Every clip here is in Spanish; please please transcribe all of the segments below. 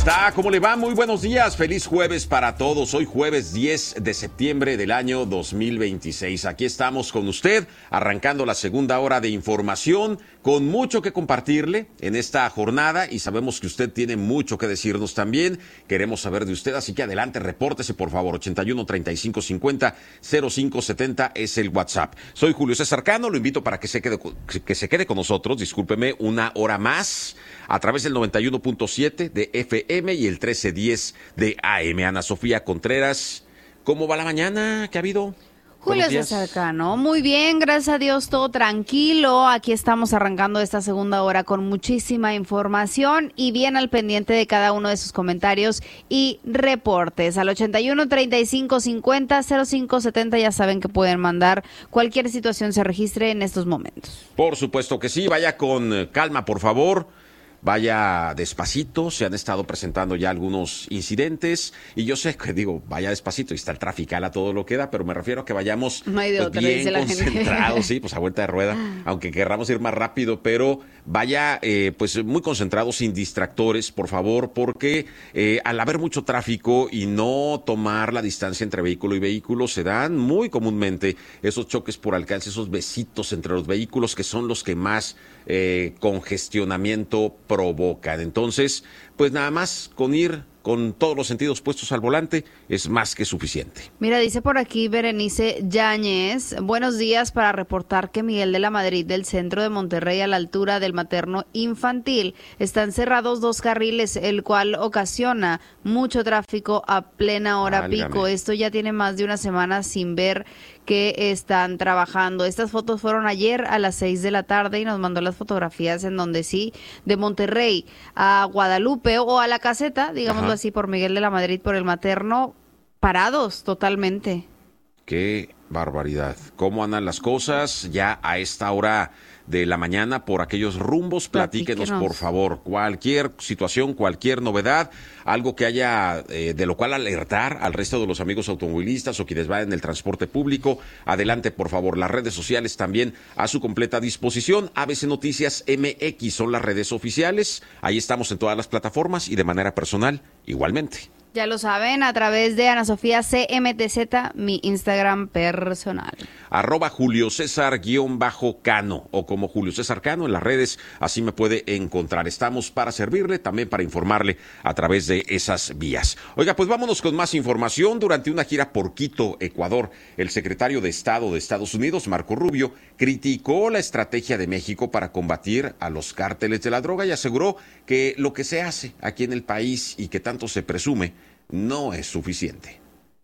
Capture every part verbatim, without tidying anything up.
está? ¿Cómo le va? Muy buenos días. Feliz jueves para todos. Hoy jueves diez de septiembre del año dos mil veintiséis. Aquí estamos con usted, arrancando la segunda hora de información, con mucho que compartirle en esta jornada y sabemos que usted tiene mucho que decirnos también. Queremos saber de usted, así que adelante, repórtese por favor. ochenta y uno, treinta y cinco, cincuenta, cero cinco setenta es el WhatsApp. Soy Julio César Cano, lo invito para que se quede, que se quede con nosotros, discúlpeme, una hora más a través del noventa y uno punto siete de F M y el trece diez de A M. Ana Sofía Contreras, ¿cómo va la mañana? ¿Qué ha habido? Julio César Cano, muy bien, gracias a Dios, todo tranquilo. Aquí estamos arrancando esta segunda hora con muchísima información y bien al pendiente de cada uno de sus comentarios y reportes. Al ochenta y uno, treinta y cinco, cincuenta, cero cinco setenta ya saben que pueden mandar cualquier situación se registre en estos momentos. Por supuesto que sí, vaya con calma, por favor. Vaya despacito, se han estado presentando ya algunos incidentes y yo sé que digo, vaya despacito y está el trafical a todo lo que da, pero me refiero a que vayamos no hay de pues, otra, bien concentrados, sí, pues a vuelta de rueda, aunque querramos ir más rápido, pero vaya eh, pues muy concentrados, sin distractores, por favor, porque eh, al haber mucho tráfico y no tomar la distancia entre vehículo y vehículo, se dan muy comúnmente esos choques por alcance, esos besitos entre los vehículos que son los que más eh, congestionamiento provocan. Entonces, pues nada más con ir con todos los sentidos puestos al volante es más que suficiente. Mira, dice por aquí Berenice Yáñez, buenos días, para reportar que Miguel de la Madrid del centro de Monterrey a la altura del materno infantil están cerrados dos carriles, el cual ocasiona mucho tráfico a plena hora Válgame. pico. Esto ya tiene más de una semana sin ver que están trabajando. Estas fotos fueron ayer a las seis de la tarde y nos mandó las fotografías en donde sí, de Monterrey a Guadalupe o a la caseta, digámoslo así, por Miguel de la Madrid, por el materno, parados totalmente. Qué barbaridad. ¿Cómo andan las cosas ya a esta hora de la mañana por aquellos rumbos? Platíquenos, Platíquenos. por favor, cualquier situación, cualquier novedad, algo que haya eh, de lo cual alertar al resto de los amigos automovilistas o quienes van en el transporte público. Adelante, por favor. Las redes sociales también a su completa disposición. A B C Noticias M X son las redes oficiales. Ahí estamos en todas las plataformas y de manera personal igualmente. Ya lo saben, a través de Ana Sofía C M T Z, mi Instagram personal. Arroba Julio César guión bajo Cano o como Julio César Cano en las redes, así me puede encontrar. Estamos para servirle, también para informarle a través de esas vías. Oiga, pues vámonos con más información. Durante una gira por Quito, Ecuador, el secretario de Estado de Estados Unidos, Marco Rubio, criticó la estrategia de México para combatir a los cárteles de la droga y aseguró que lo que se hace aquí en el país y que tanto se presume no es suficiente.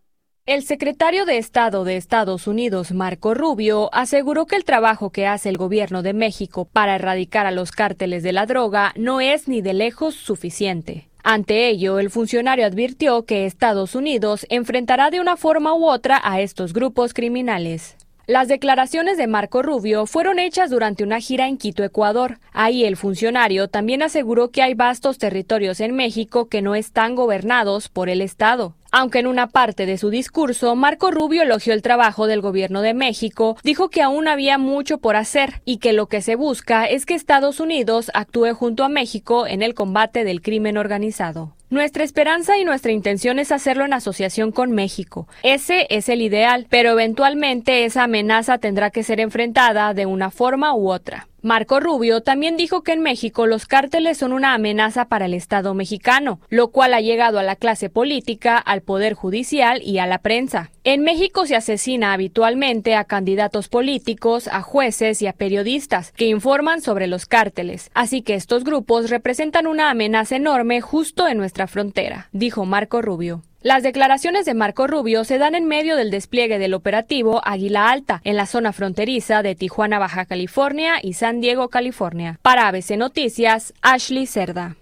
El secretario de Estado de Estados Unidos, Marco Rubio, aseguró que el trabajo que hace el gobierno de México para erradicar a los cárteles de la droga no es ni de lejos suficiente. Ante ello, el funcionario advirtió que Estados Unidos enfrentará de una forma u otra a estos grupos criminales. Las declaraciones de Marco Rubio fueron hechas durante una gira en Quito, Ecuador. Ahí el funcionario también aseguró que hay vastos territorios en México que no están gobernados por el Estado. Aunque en una parte de su discurso, Marco Rubio elogió el trabajo del gobierno de México, dijo que aún había mucho por hacer y que lo que se busca es que Estados Unidos actúe junto a México en el combate del crimen organizado. Nuestra esperanza y nuestra intención es hacerlo en asociación con México. Ese es el ideal, pero eventualmente esa amenaza tendrá que ser enfrentada de una forma u otra. Marco Rubio también dijo que en México los cárteles son una amenaza para el Estado mexicano, lo cual ha llegado a la clase política, al Poder Judicial y a la prensa. En México se asesina habitualmente a candidatos políticos, a jueces y a periodistas que informan sobre los cárteles, así que estos grupos representan una amenaza enorme justo en nuestra frontera, dijo Marco Rubio. Las declaraciones de Marco Rubio se dan en medio del despliegue del operativo Águila Alta, en la zona fronteriza de Tijuana, Baja California y San Diego, California. Para A B C Noticias, Ashley Cerda.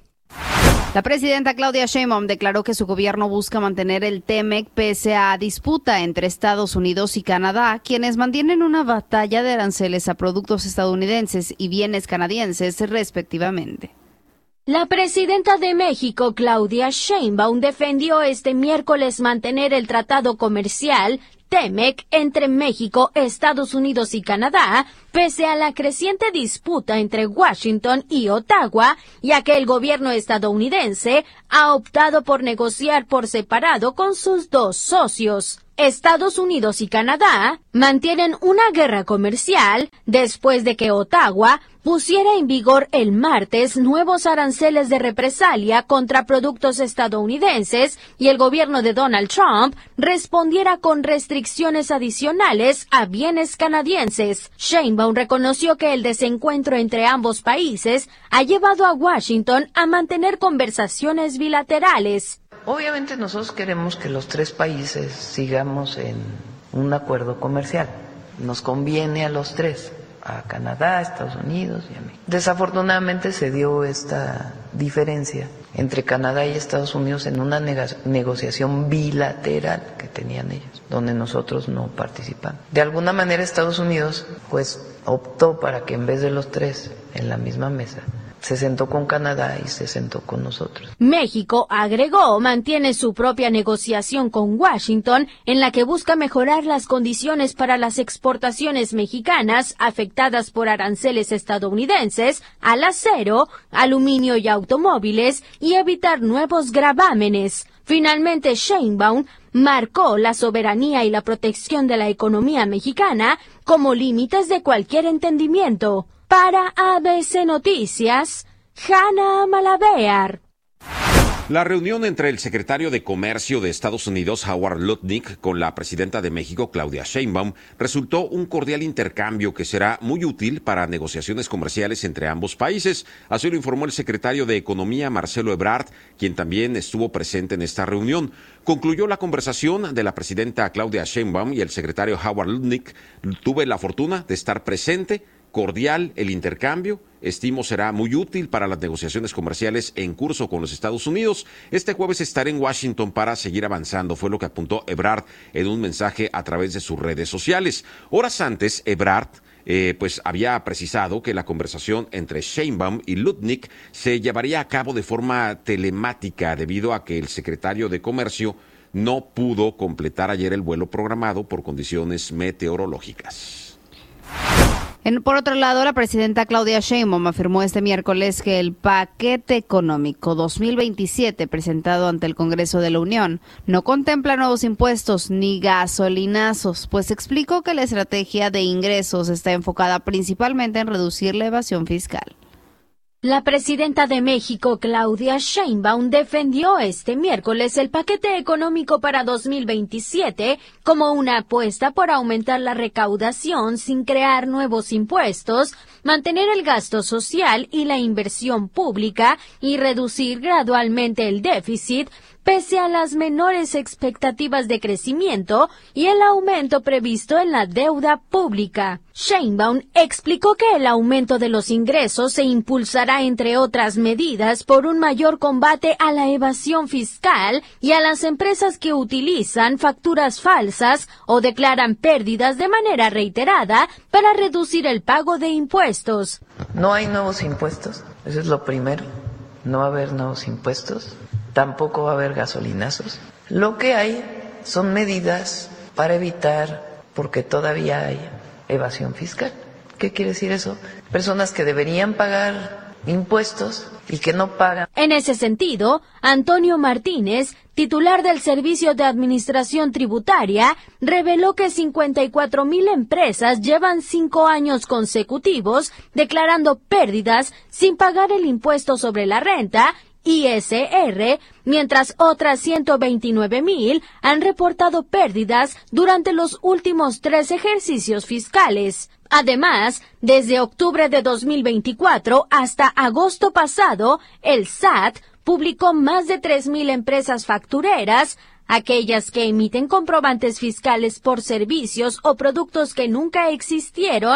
La presidenta Claudia Sheinbaum declaró que su gobierno busca mantener el T M E C pese a disputa entre Estados Unidos y Canadá, quienes mantienen una batalla de aranceles a productos estadounidenses y bienes canadienses, respectivamente. La presidenta de México, Claudia Sheinbaum, defendió este miércoles mantener el tratado comercial TEMEC entre México, Estados Unidos y Canadá, pese a la creciente disputa entre Washington y Ottawa, ya que el gobierno estadounidense ha optado por negociar por separado con sus dos socios. Estados Unidos y Canadá mantienen una guerra comercial después de que Ottawa pusiera en vigor el martes nuevos aranceles de represalia contra productos estadounidenses y el gobierno de Donald Trump respondiera con restricciones adicionales a bienes canadienses. Sheinbaum reconoció que el desencuentro entre ambos países ha llevado a Washington a mantener conversaciones bilaterales. Obviamente nosotros queremos que los tres países sigamos en un acuerdo comercial. Nos conviene a los tres, a Canadá, a Estados Unidos y a México. Desafortunadamente se dio esta diferencia entre Canadá y Estados Unidos en una negociación bilateral que tenían ellos, donde nosotros no participamos. De alguna manera Estados Unidos pues optó para que en vez de los tres en la misma mesa, se sentó con Canadá y se sentó con nosotros. México, agregó, mantiene su propia negociación con Washington en la que busca mejorar las condiciones para las exportaciones mexicanas afectadas por aranceles estadounidenses al acero, aluminio y automóviles y evitar nuevos gravámenes. Finalmente, Sheinbaum marcó la soberanía y la protección de la economía mexicana como límites de cualquier entendimiento. Para A B C Noticias, Hanna Malabear. La reunión entre el secretario de Comercio de Estados Unidos, Howard Lutnick, con la presidenta de México, Claudia Sheinbaum, resultó un cordial intercambio que será muy útil para negociaciones comerciales entre ambos países. Así lo informó el secretario de Economía, Marcelo Ebrard, quien también estuvo presente en esta reunión. Concluyó la conversación de la presidenta Claudia Sheinbaum y el secretario Howard Lutnick. Tuve la fortuna de estar presente. Cordial el intercambio, estimo será muy útil para las negociaciones comerciales en curso con los Estados Unidos. Este jueves estaré en Washington para seguir avanzando, fue lo que apuntó Ebrard en un mensaje a través de sus redes sociales. Horas antes, Ebrard eh, pues había precisado que la conversación entre Sheinbaum y Lutnick se llevaría a cabo de forma telemática debido a que el secretario de Comercio no pudo completar ayer el vuelo programado por condiciones meteorológicas. En, por otro lado, la presidenta Claudia Sheinbaum afirmó este miércoles que el paquete económico dos mil veintisiete presentado ante el Congreso de la Unión no contempla nuevos impuestos ni gasolinazos, pues explicó que la estrategia de ingresos está enfocada principalmente en reducir la evasión fiscal. La presidenta de México, Claudia Sheinbaum, defendió este miércoles el paquete económico para dos mil veintisiete como una apuesta por aumentar la recaudación sin crear nuevos impuestos, mantener el gasto social y la inversión pública y reducir gradualmente el déficit, pese a las menores expectativas de crecimiento y el aumento previsto en la deuda pública. Sheinbaum explicó que el aumento de los ingresos se impulsará, entre otras medidas, por un mayor combate a la evasión fiscal y a las empresas que utilizan facturas falsas o declaran pérdidas de manera reiterada para reducir el pago de impuestos. No hay nuevos impuestos, eso es lo primero. No va a haber nuevos impuestos. Tampoco va a haber gasolinazos. Lo que hay son medidas para evitar, porque todavía hay evasión fiscal. ¿Qué quiere decir eso? Personas que deberían pagar impuestos y que no pagan. En ese sentido, Antonio Martínez, titular del Servicio de Administración Tributaria, reveló que cincuenta y cuatro mil empresas llevan cinco años consecutivos declarando pérdidas sin pagar el impuesto sobre la renta, I S R, mientras otras ciento veintinueve mil han reportado pérdidas durante los últimos tres ejercicios fiscales. Además, desde octubre de dos mil veinticuatro hasta agosto pasado, el S A T publicó más de tres mil empresas factureras, aquellas que emiten comprobantes fiscales por servicios o productos que nunca existieron,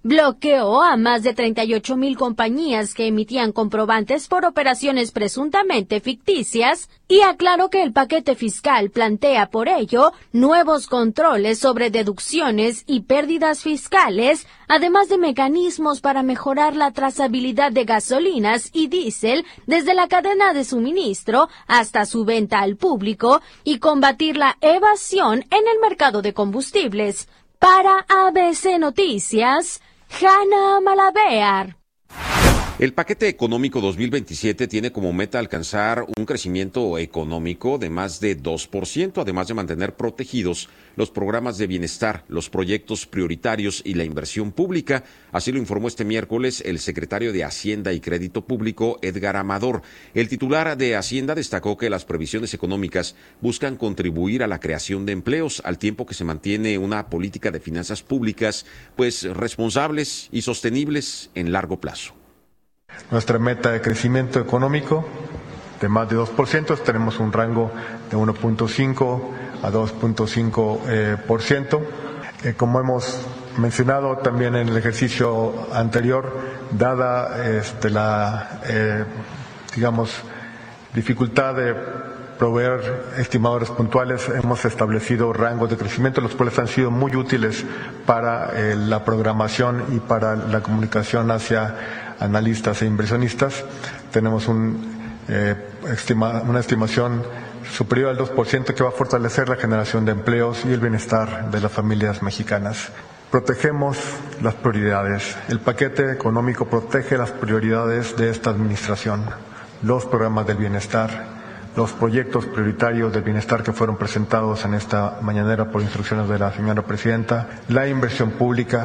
bloqueó a más de treinta y ocho mil compañías que emitían comprobantes por operaciones presuntamente ficticias y aclaró que el paquete fiscal plantea por ello nuevos controles sobre deducciones y pérdidas fiscales, además de mecanismos para mejorar la trazabilidad de gasolinas y diésel desde la cadena de suministro hasta su venta al público y combatir la evasión en el mercado de combustibles. Para A B C Noticias, Hanna Malabear. El paquete económico dos mil veintisiete tiene como meta alcanzar un crecimiento económico de más de dos por ciento, además de mantener protegidos los programas de bienestar, los proyectos prioritarios y la inversión pública. Así lo informó este miércoles el secretario de Hacienda y Crédito Público, Edgar Amador. El titular de Hacienda destacó que las previsiones económicas buscan contribuir a la creación de empleos, al tiempo que se mantiene una política de finanzas públicas, pues responsables y sostenibles en largo plazo. Nuestra meta de crecimiento económico de más de dos por ciento, tenemos un rango de uno punto cinco a dos punto cinco por ciento. Eh, como hemos mencionado también en el ejercicio anterior, dada este, la, eh, digamos, dificultad de proveer estimadores puntuales, hemos establecido rangos de crecimiento, los cuales han sido muy útiles para eh, la programación y para la comunicación hacia analistas e inversionistas. Tenemos un, eh, estima, una estimación superior al dos por ciento que va a fortalecer la generación de empleos y el bienestar de las familias mexicanas. Protegemos las prioridades. El paquete económico protege las prioridades de esta administración, los programas del bienestar, los proyectos prioritarios del bienestar que fueron presentados en esta mañanera por instrucciones de la señora presidenta, la inversión pública.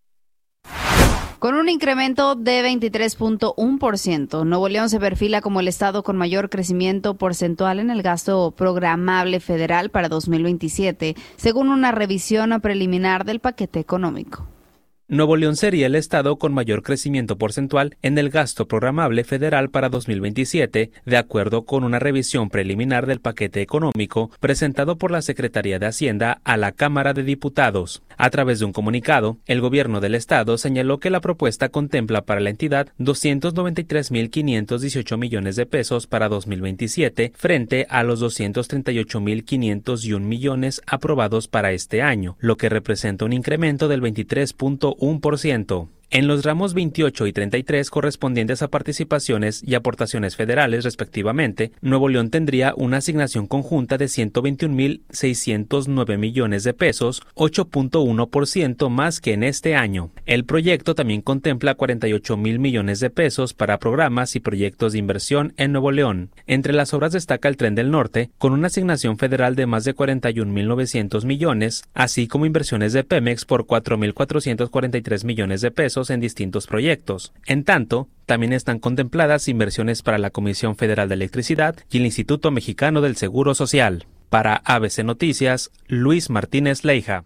Con un incremento de veintitrés punto uno por ciento, Nuevo León se perfila como el estado con mayor crecimiento porcentual en el gasto programable federal para dos mil veintisiete, según una revisión preliminar del paquete económico. Nuevo León sería el estado con mayor crecimiento porcentual en el gasto programable federal para dos mil veintisiete, de acuerdo con una revisión preliminar del paquete económico presentado por la Secretaría de Hacienda a la Cámara de Diputados. A través de un comunicado, el gobierno del estado señaló que la propuesta contempla para la entidad doscientos noventa y tres mil quinientos dieciocho millones de pesos para dos mil veintisiete frente a los doscientos treinta y ocho mil quinientos uno millones aprobados para este año, lo que representa un incremento del veintitrés punto uno por ciento. En los ramos veintiocho y treinta y tres correspondientes a participaciones y aportaciones federales respectivamente, Nuevo León tendría una asignación conjunta de ciento veintiún mil seiscientos nueve millones de pesos, ocho punto uno por ciento más que en este año. El proyecto también contempla cuarenta y ocho mil millones de pesos para programas y proyectos de inversión en Nuevo León. Entre las obras destaca el Tren del Norte, con una asignación federal de más de cuarenta y un mil novecientos millones, así como inversiones de Pemex por cuatro mil cuatrocientos cuarenta y tres millones de pesos en distintos proyectos. En tanto, también están contempladas inversiones para la Comisión Federal de Electricidad y el Instituto Mexicano del Seguro Social. Para A B C Noticias, Luis Martínez Leija.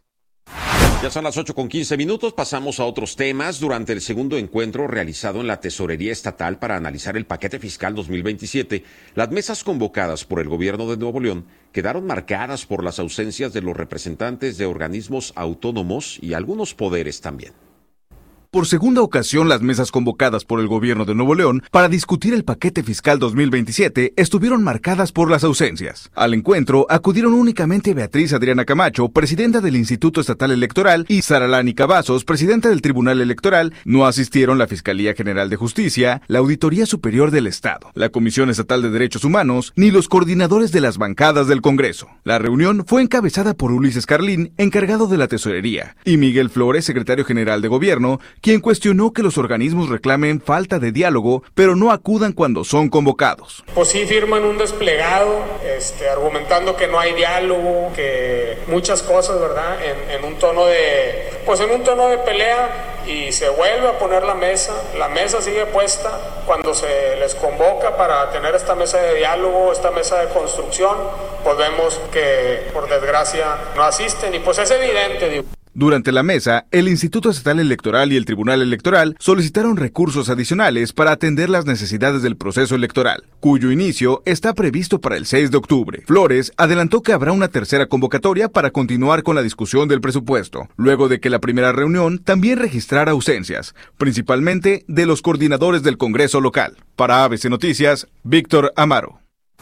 Ya son las ocho con quince minutos, pasamos a otros temas. Durante el segundo encuentro realizado en la Tesorería Estatal para analizar el paquete fiscal dos mil veintisiete, las mesas convocadas por el gobierno de Nuevo León quedaron marcadas por las ausencias de los representantes de organismos autónomos y algunos poderes también. Por segunda ocasión, las mesas convocadas por el gobierno de Nuevo León para discutir el paquete fiscal dos mil veintisiete estuvieron marcadas por las ausencias. Al encuentro acudieron únicamente Beatriz Adriana Camacho, presidenta del Instituto Estatal Electoral, y Saralani Cavazos, presidenta del Tribunal Electoral. No asistieron la Fiscalía General de Justicia, la Auditoría Superior del Estado, la Comisión Estatal de Derechos Humanos, ni los coordinadores de las bancadas del Congreso. La reunión fue encabezada por Ulises Carlín, encargado de la Tesorería, y Miguel Flores, secretario general de Gobierno, quien cuestionó que los organismos reclamen falta de diálogo, pero no acudan cuando son convocados. Pues sí firman un desplegado, este, argumentando que no hay diálogo, que muchas cosas, ¿verdad? En, en un tono de, pues en un tono de pelea, y se vuelve a poner la mesa. La mesa sigue puesta cuando se les convoca para tener esta mesa de diálogo, esta mesa de construcción, pues vemos que por desgracia no asisten, y pues es evidente, digo. Durante la mesa, el Instituto Estatal Electoral y el Tribunal Electoral solicitaron recursos adicionales para atender las necesidades del proceso electoral, cuyo inicio está previsto para el seis de octubre. Flores adelantó que habrá una tercera convocatoria para continuar con la discusión del presupuesto, luego de que la primera reunión también registrara ausencias, principalmente de los coordinadores del Congreso local. Para A B C Noticias, Víctor Amaro.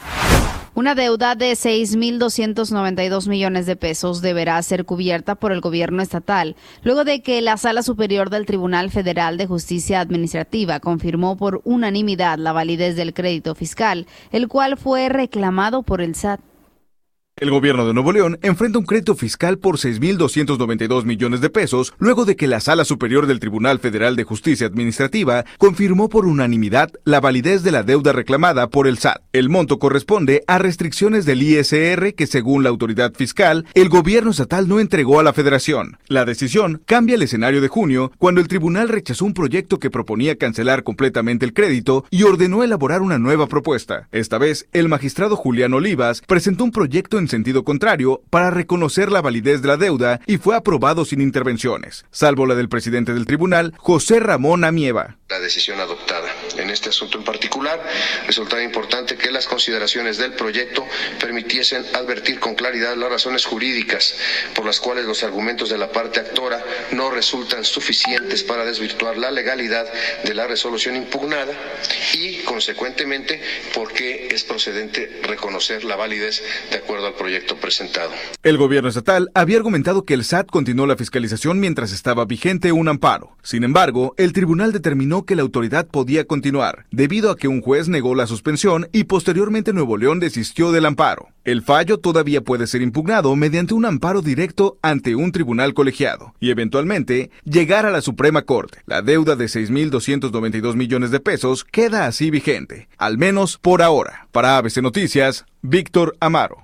Una deuda de seis mil doscientos noventa y dos millones de pesos deberá ser cubierta por el gobierno estatal, luego de que la Sala Superior del Tribunal Federal de Justicia Administrativa confirmó por unanimidad la validez del crédito fiscal, el cual fue reclamado por el S A T. El gobierno de Nuevo León enfrenta un crédito fiscal por seis mil doscientos noventa y dos millones de pesos luego de que la Sala Superior del Tribunal Federal de Justicia Administrativa confirmó por unanimidad la validez de la deuda reclamada por el S A T. El monto corresponde a restricciones del I S R que, según la autoridad fiscal, el gobierno estatal no entregó a la Federación. La decisión cambia el escenario de junio, cuando el tribunal rechazó un proyecto que proponía cancelar completamente el crédito y ordenó elaborar una nueva propuesta. Esta vez, el magistrado Julián Olivas presentó un proyecto en sentido contrario para reconocer la validez de la deuda y fue aprobado sin intervenciones, salvo la del presidente del tribunal, José Ramón Amieva. La decisión adoptada. En este asunto en particular, resultaba importante que las consideraciones del proyecto permitiesen advertir con claridad las razones jurídicas por las cuales los argumentos de la parte actora no resultan suficientes para desvirtuar la legalidad de la resolución impugnada y, consecuentemente, por qué es procedente reconocer la validez de acuerdo al proyecto presentado. El gobierno estatal había argumentado que el S A T continuó la fiscalización mientras estaba vigente un amparo. Sin embargo, el tribunal determinó que la autoridad podía continuar, debido a que un juez negó la suspensión y posteriormente Nuevo León desistió del amparo. El fallo todavía puede ser impugnado mediante un amparo directo ante un tribunal colegiado y eventualmente llegar a la Suprema Corte. La deuda de seis mil doscientos noventa y dos millones de pesos queda así vigente, al menos por ahora. Para A B C Noticias, Víctor Amaro.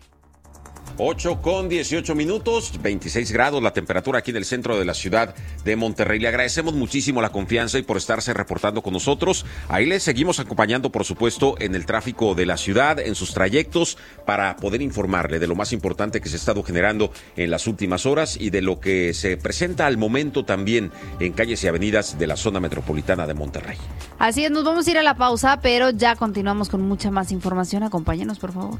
ocho con dieciocho minutos, veintiséis grados la temperatura aquí en el centro de la ciudad de Monterrey. Le agradecemos muchísimo la confianza y por estarse reportando con nosotros. Ahí le seguimos acompañando, por supuesto, en el tráfico de la ciudad, en sus trayectos, para poder informarle de lo más importante que se ha estado generando en las últimas horas y de lo que se presenta al momento también en calles y avenidas de la zona metropolitana de Monterrey. Así es, nos vamos a ir a la pausa, pero ya continuamos con mucha más información. Acompáñenos, por favor.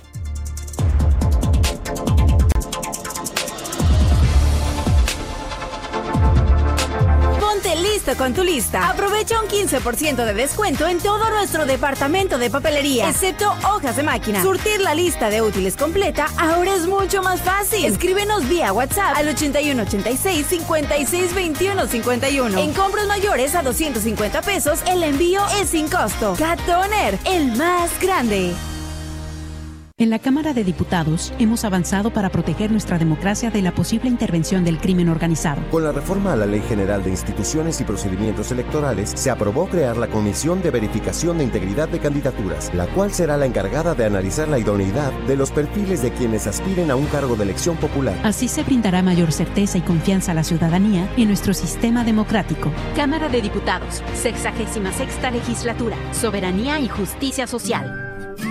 Listo con tu lista. Aprovecha un quince por ciento de descuento en todo nuestro departamento de papelería, excepto hojas de máquina. Surtir la lista de útiles completa ahora es mucho más fácil. Escríbenos vía WhatsApp al ochenta y uno ochenta y seis cincuenta y seis veintiuno cincuenta y uno. En compras mayores a doscientos cincuenta pesos, el envío es sin costo. Cat Toner, el más grande. En la Cámara de Diputados hemos avanzado para proteger nuestra democracia de la posible intervención del crimen organizado. Con la reforma a la Ley General de Instituciones y Procedimientos Electorales, se aprobó crear la Comisión de Verificación de Integridad de Candidaturas, la cual será la encargada de analizar la idoneidad de los perfiles de quienes aspiren a un cargo de elección popular. Así se brindará mayor certeza y confianza a la ciudadanía en nuestro sistema democrático. Cámara de Diputados, sexagésima sexta legislatura, soberanía y justicia social.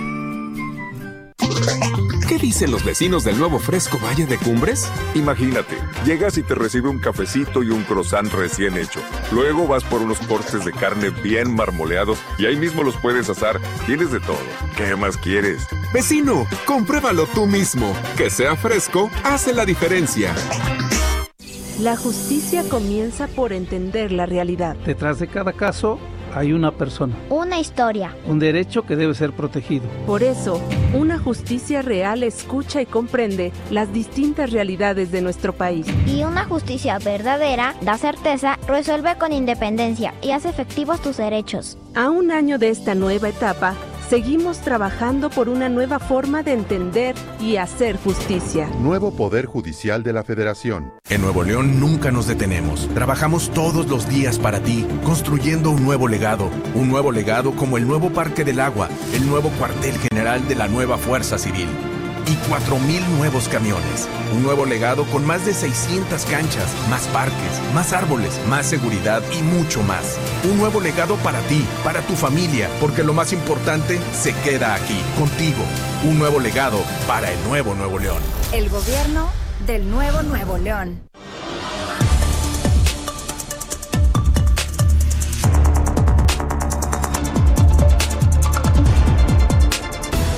¿Qué dicen los vecinos del nuevo Fresco Valle de Cumbres? Imagínate, llegas y te recibe un cafecito y un croissant recién hecho. Luego vas por unos cortes de carne bien marmoleados y ahí mismo los puedes asar. Tienes de todo. ¿Qué más quieres? Vecino, compruébalo tú mismo. Que sea fresco hace la diferencia. La justicia comienza por entender la realidad. Detrás de cada caso hay una persona. Una historia. Un derecho que debe ser protegido. Por eso, una justicia real escucha y comprende las distintas realidades de nuestro país. Y una justicia verdadera da certeza, resuelve con independencia y hace efectivos tus derechos. A un año de esta nueva etapa, seguimos trabajando por una nueva forma de entender y hacer justicia. Nuevo Poder Judicial de la Federación. En Nuevo León nunca nos detenemos. Trabajamos todos los días para ti, construyendo un nuevo legado. Un nuevo legado como el nuevo Parque del Agua, el nuevo cuartel general de la nueva Fuerza Civil. Y cuatro mil nuevos camiones. Un nuevo legado con más de seiscientas canchas, más parques, más árboles, más seguridad y mucho más. Un nuevo legado para ti, para tu familia, porque lo más importante se queda aquí, contigo. Un nuevo legado para el nuevo Nuevo León. El gobierno del nuevo Nuevo León.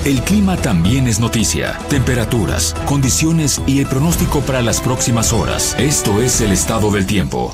El clima también es noticia. Temperaturas, condiciones y el pronóstico para las próximas horas. Esto es el estado del tiempo.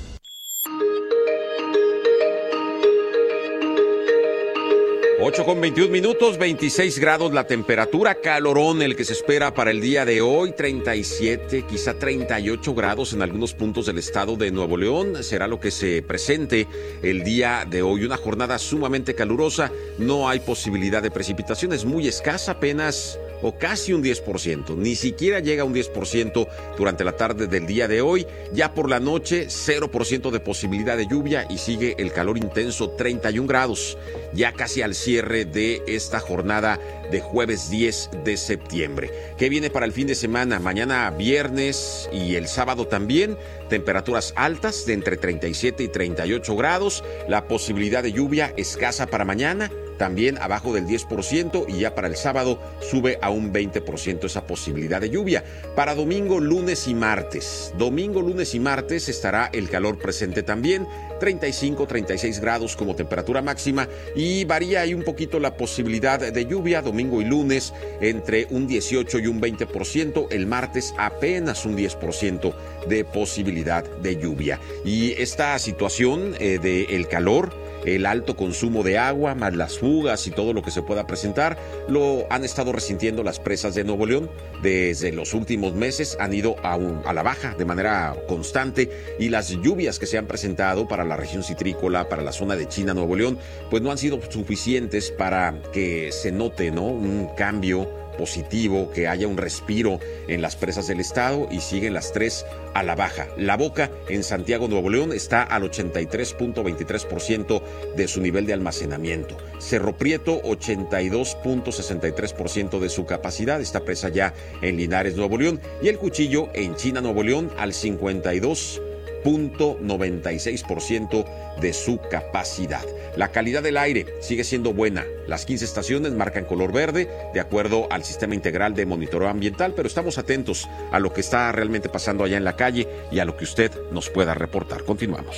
ocho con veintiún minutos, veintiséis grados la temperatura, calorón el que se espera para el día de hoy, treinta y siete, quizá treinta y ocho grados en algunos puntos del estado de Nuevo León. Será lo que se presente el día de hoy, una jornada sumamente calurosa, no hay posibilidad de precipitaciones, muy escasa, apenas o casi un diez por ciento, ni siquiera llega a un diez por ciento durante la tarde del día de hoy. Ya por la noche, cero por ciento de posibilidad de lluvia y sigue el calor intenso, treinta y un grados, ya casi al cierre de esta jornada de jueves diez de septiembre. ¿Qué viene para el fin de semana? Mañana viernes y el sábado también, temperaturas altas de entre treinta y siete y treinta y ocho grados, la posibilidad de lluvia escasa para mañana, también abajo del diez por ciento, y ya para el sábado sube a un veinte por ciento esa posibilidad de lluvia. Para domingo, lunes y martes. Domingo, lunes y martes estará el calor presente también, treinta y cinco, treinta y seis grados como temperatura máxima, y varía ahí un poquito la posibilidad de lluvia. Domingo y lunes entre un dieciocho y un veinte por ciento, el martes apenas un diez por ciento de posibilidad de lluvia. Y esta situación eh, del calor, el alto consumo de agua, más las fugas y todo lo que se pueda presentar, lo han estado resintiendo las presas de Nuevo León. Desde los últimos meses han ido a, un, a la baja de manera constante, y las lluvias que se han presentado para la región citrícola, para la zona de China, Nuevo León, pues no han sido suficientes para que se note, ¿no?, un cambio positivo, que haya un respiro en las presas del estado, y siguen las tres a la baja. La Boca en Santiago, Nuevo León, está al ochenta y tres punto veintitrés por ciento de su nivel de almacenamiento. Cerro Prieto, ochenta y dos punto sesenta y tres por ciento de su capacidad, esta presa ya en Linares, Nuevo León. Y el Cuchillo en China, Nuevo León, al cincuenta y dos punto noventa y seis por ciento de su capacidad. La calidad del aire sigue siendo buena. Las quince estaciones marcan color verde de acuerdo al sistema integral de monitoreo ambiental, pero estamos atentos a lo que está realmente pasando allá en la calle y a lo que usted nos pueda reportar. Continuamos.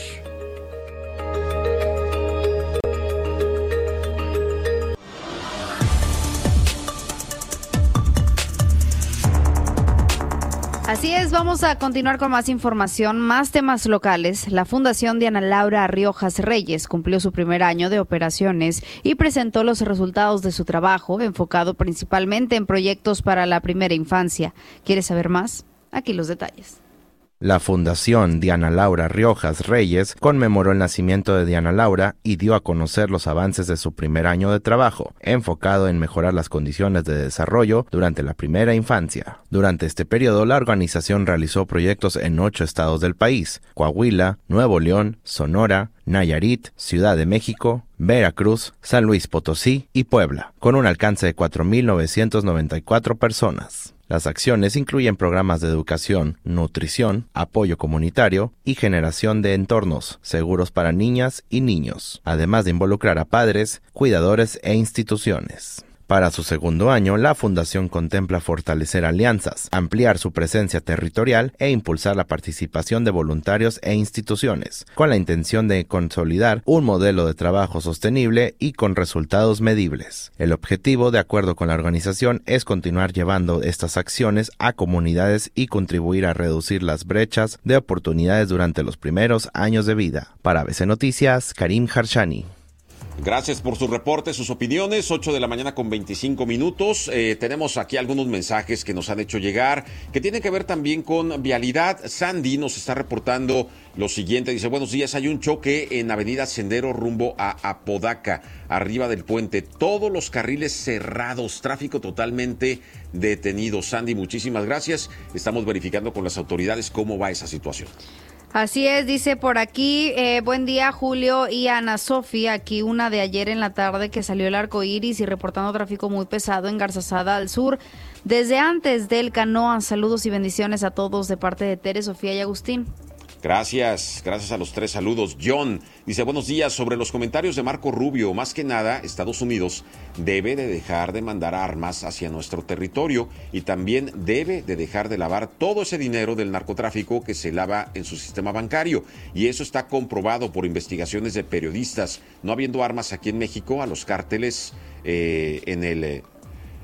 Así es, vamos a continuar con más información, más temas locales. La Fundación Diana Laura Riojas Reyes cumplió su primer año de operaciones y presentó los resultados de su trabajo, enfocado principalmente en proyectos para la primera infancia. ¿Quieres saber más? Aquí los detalles. La Fundación Diana Laura Riojas Reyes conmemoró el nacimiento de Diana Laura y dio a conocer los avances de su primer año de trabajo, enfocado en mejorar las condiciones de desarrollo durante la primera infancia. Durante este periodo, la organización realizó proyectos en ocho estados del país: Coahuila, Nuevo León, Sonora, Nayarit, Ciudad de México, Veracruz, San Luis Potosí y Puebla, con un alcance de cuatro mil novecientas noventa y cuatro personas. Las acciones incluyen programas de educación, nutrición, apoyo comunitario y generación de entornos seguros para niñas y niños, además de involucrar a padres, cuidadores e instituciones. Para su segundo año, la Fundación contempla fortalecer alianzas, ampliar su presencia territorial e impulsar la participación de voluntarios e instituciones, con la intención de consolidar un modelo de trabajo sostenible y con resultados medibles. El objetivo, de acuerdo con la organización, es continuar llevando estas acciones a comunidades y contribuir a reducir las brechas de oportunidades durante los primeros años de vida. Para A B C Noticias, Karim Harshani. Gracias por sus reportes, sus opiniones. ocho de la mañana con veinticinco minutos. Eh, tenemos aquí algunos mensajes que nos han hecho llegar, que tienen que ver también con vialidad. Sandy nos está reportando lo siguiente. Dice: buenos días, hay un choque en Avenida Sendero rumbo a Apodaca, arriba del puente. Todos los carriles cerrados, tráfico totalmente detenido. Sandy, muchísimas gracias. Estamos verificando con las autoridades cómo va esa situación. Así es, dice por aquí, eh, buen día Julio y Ana Sofía, aquí una de ayer en la tarde que salió el arco iris y reportando tráfico muy pesado en Garzazada al sur, desde antes del Canoa. Saludos y bendiciones a todos de parte de Tere, Sofía y Agustín. Gracias, gracias a los tres, saludos. John dice: buenos días, sobre los comentarios de Marco Rubio, más que nada Estados Unidos debe de dejar de mandar armas hacia nuestro territorio y también debe de dejar de lavar todo ese dinero del narcotráfico que se lava en su sistema bancario, y eso está comprobado por investigaciones de periodistas. No habiendo armas aquí en México, a los cárteles eh, en el... Eh,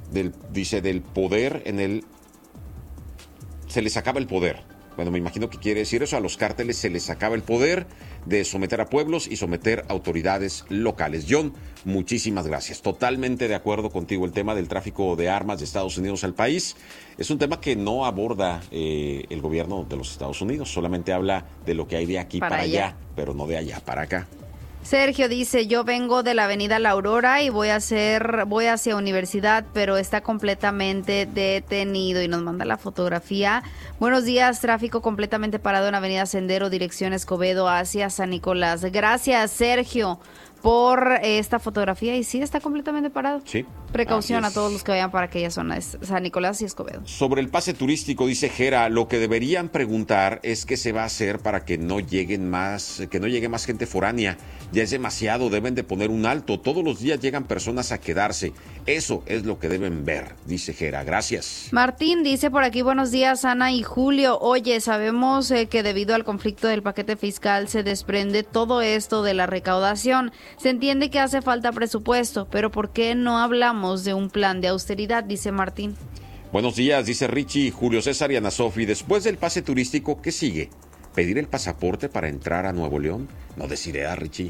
del, dice, del poder en el... Se les acaba el poder. Bueno, me imagino que quiere decir eso. A los cárteles se les acaba el poder de someter a pueblos y someter a autoridades locales. John, muchísimas gracias. Totalmente de acuerdo contigo. El tema del tráfico de armas de Estados Unidos al país es un tema que no aborda eh, el gobierno de los Estados Unidos. Solamente habla de lo que hay de aquí para, para allá, allá, pero no de allá para acá. Sergio dice, yo vengo de la avenida La Aurora y voy a hacer, voy hacia universidad, pero está completamente detenido y nos manda la fotografía. Buenos días, tráfico completamente parado en avenida Sendero, dirección Escobedo hacia San Nicolás. Gracias, Sergio, por esta fotografía y sí, está completamente parado. Sí. Precaución a todos los que vayan para aquella zona, es San Nicolás y Escobedo. Sobre el pase turístico, dice Jera, lo que deberían preguntar es qué se va a hacer para que no lleguen más, que no llegue más gente foránea. Ya es demasiado, deben de poner un alto. Todos los días llegan personas a quedarse. Eso es lo que deben ver, dice Jera. Gracias. Martín dice por aquí, buenos días, Ana y Julio. Oye, sabemos eh, que debido al conflicto del paquete fiscal se desprende todo esto de la recaudación. Se entiende que hace falta presupuesto, pero ¿por qué no hablamos de un plan de austeridad? Dice Martín. Buenos días, dice Richie, Julio César y Ana Sofi. Después del pase turístico, ¿qué sigue? ¿Pedir el pasaporte para entrar a Nuevo León? No deciré a Richie.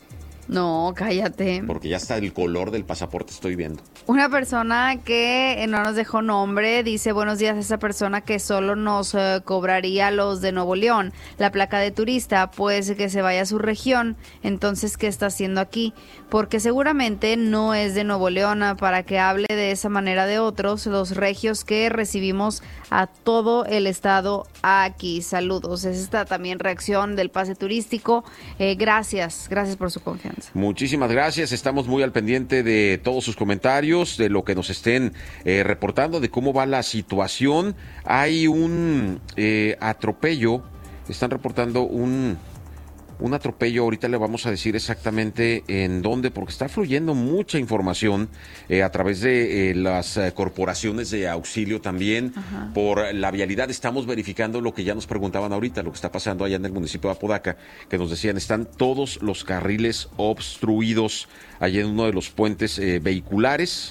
No, cállate. Porque ya está el color del pasaporte, estoy viendo. Una persona que no nos dejó nombre dice, buenos días, esa persona que solo nos uh, cobraría los de Nuevo León, la placa de turista, pues que se vaya a su región. Entonces, ¿qué está haciendo aquí? Porque seguramente no es de Nuevo León, para que hable de esa manera de otros, los regios que recibimos a todo el estado aquí. Saludos. Es esta también reacción del pase turístico. Eh, gracias, gracias por su confianza. Muchísimas gracias, estamos muy al pendiente de todos sus comentarios, de lo que nos estén eh, reportando, de cómo va la situación. Hay un eh, atropello, están reportando un... Un atropello, ahorita le vamos a decir exactamente en dónde, porque está fluyendo mucha información eh, a través de eh, las eh, corporaciones de auxilio también. Ajá. Por la vialidad. Estamos verificando lo que ya nos preguntaban ahorita, lo que está pasando allá en el municipio de Apodaca, que nos decían, están todos los carriles obstruidos allá en uno de los puentes eh, vehiculares.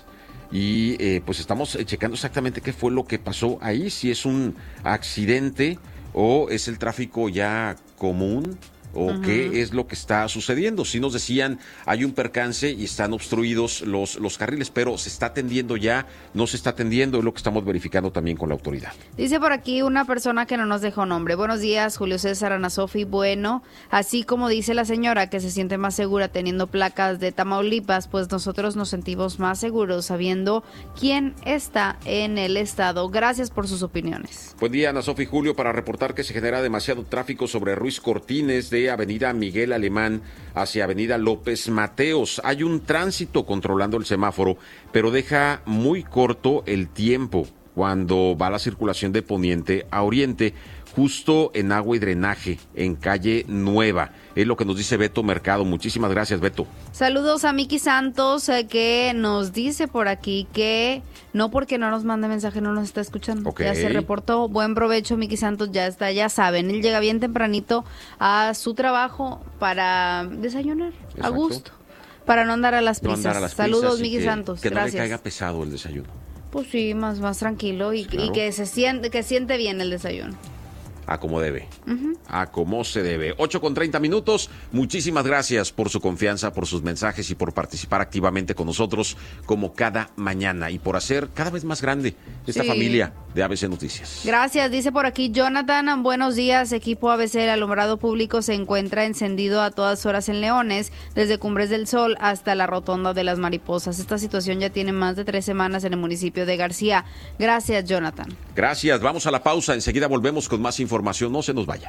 Y eh, pues estamos eh, checando exactamente qué fue lo que pasó ahí, si es un accidente o es el tráfico ya común. ¿O uh-huh. qué es lo que está sucediendo? Si nos decían, hay un percance y están obstruidos los, los carriles, pero se está atendiendo ya, no se está atendiendo, es lo que estamos verificando también con la autoridad. Dice por aquí una persona que no nos dejó nombre. Buenos días, Julio César, Ana Sofi. Bueno, así como dice la señora que se siente más segura teniendo placas de Tamaulipas, pues nosotros nos sentimos más seguros sabiendo quién está en el estado. Gracias por sus opiniones. Buen día, Ana Sofi. Julio, para reportar que se genera demasiado tráfico sobre Ruiz Cortines de Avenida Miguel Alemán hacia Avenida López Mateos. Hay un tránsito controlando el semáforo, pero deja muy corto el tiempo cuando va la circulación de poniente a oriente, justo en agua y drenaje, en calle Nueva. Es lo que nos dice Beto Mercado. Muchísimas gracias, Beto. Saludos a Miki Santos, eh, que nos dice por aquí que no porque no nos mande mensaje no nos está escuchando. Okay. Ya se reportó. Buen provecho, Miki Santos, ya está, ya saben. Él llega bien tempranito a su trabajo para desayunar. Exacto. A gusto, para no andar a las prisas. No andar a las Saludos, Miki Santos. Que gracias. No le caiga pesado el desayuno. Pues sí, más, más tranquilo y, claro. y que se siente, que siente bien el desayuno. A como debe, uh-huh. a como se debe. ocho con treinta minutos, muchísimas gracias por su confianza, por sus mensajes y por participar activamente con nosotros como cada mañana y por hacer cada vez más grande esta sí. familia de A B C Noticias. Gracias, dice por aquí Jonathan, buenos días, equipo A B C, el alumbrado público se encuentra encendido a todas horas en Leones, desde Cumbres del Sol hasta la Rotonda de las Mariposas. Esta situación ya tiene más de tres semanas en el municipio de García. Gracias, Jonathan. Gracias, vamos a la pausa, enseguida volvemos con más información. Información, no se nos vaya.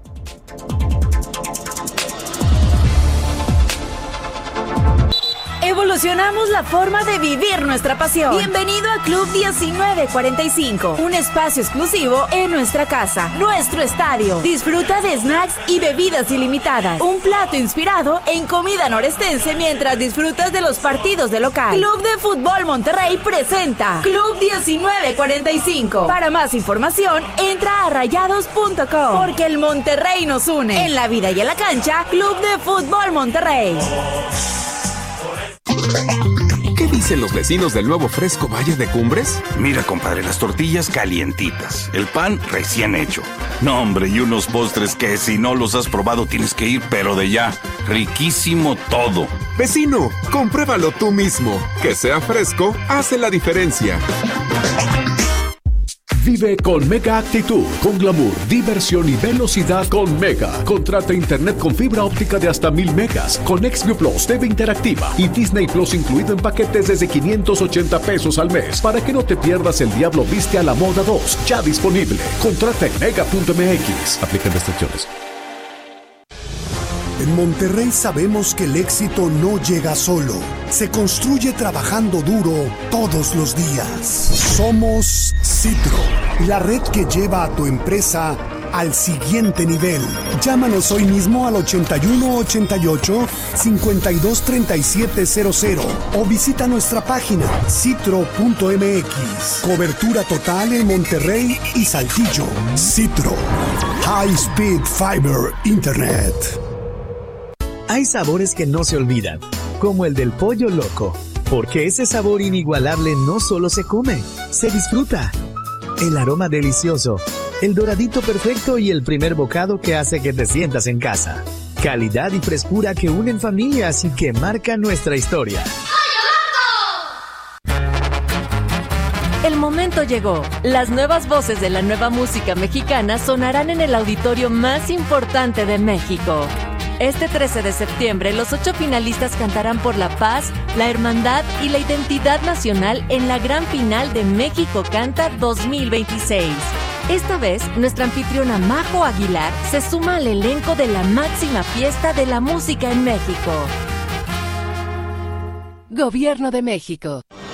Evolucionamos la forma de vivir nuestra pasión. Bienvenido a Club diecinueve cuarenta y cinco, un espacio exclusivo en nuestra casa, nuestro estadio. Disfruta de snacks y bebidas ilimitadas. Un plato inspirado en comida norestense mientras disfrutas de los partidos de local. Club de Fútbol Monterrey presenta Club diecinueve cuarenta y cinco. Para más información, entra a rayados punto com, porque el Monterrey nos une. En la vida y en la cancha, Club de Fútbol Monterrey. ¿Qué dice dicen los vecinos del nuevo fresco Valle de Cumbres? Mira, compadre, las tortillas calientitas, el pan recién hecho. No, hombre, y unos postres que si no los has probado tienes que ir, pero de ya. Riquísimo todo. Vecino, compruébalo tú mismo. Que sea fresco hace la diferencia. Vive con Mega Actitud, con glamour, diversión y velocidad con Mega. Contrata internet con fibra óptica de hasta mil megas, con Xview Plus, T V interactiva y Disney Plus incluido en paquetes desde quinientos ochenta pesos al mes. Para que no te pierdas El Diablo Viste a la Moda dos, ya disponible. Contrata en mega punto m x. Aplican restricciones. En Monterrey sabemos que el éxito no llega solo, se construye trabajando duro todos los días. Somos Citro, la red que lleva a tu empresa al siguiente nivel. Llámanos hoy mismo al ochenta y uno ochenta y ocho cincuenta y dos treinta y siete cero cero o visita nuestra página citro punto m x. Cobertura total en Monterrey y Saltillo. Citro, High Speed Fiber Internet. Hay sabores que no se olvidan, como el del pollo loco, porque ese sabor inigualable no solo se come, se disfruta. El aroma delicioso, el doradito perfecto y el primer bocado que hace que te sientas en casa. Calidad y frescura que unen familias y que marcan nuestra historia. El momento llegó. Las nuevas voces de la nueva música mexicana sonarán en el auditorio más importante de México. Este trece de septiembre, los ocho finalistas cantarán por la paz, la hermandad y la identidad nacional en la gran final de México Canta dos mil veintiséis. Esta vez, nuestra anfitriona Majo Aguilar se suma al elenco de la máxima fiesta de la música en México. Gobierno de México.